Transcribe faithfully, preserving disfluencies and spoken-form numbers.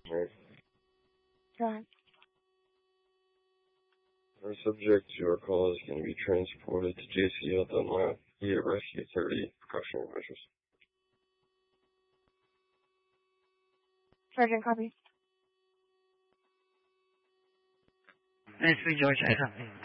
Right. Go ahead. Our subject to our call is going to be transported to J C L Dunlap. He at rescue thirty precautionary measures. Sergeant, copy. nine three George, I copy.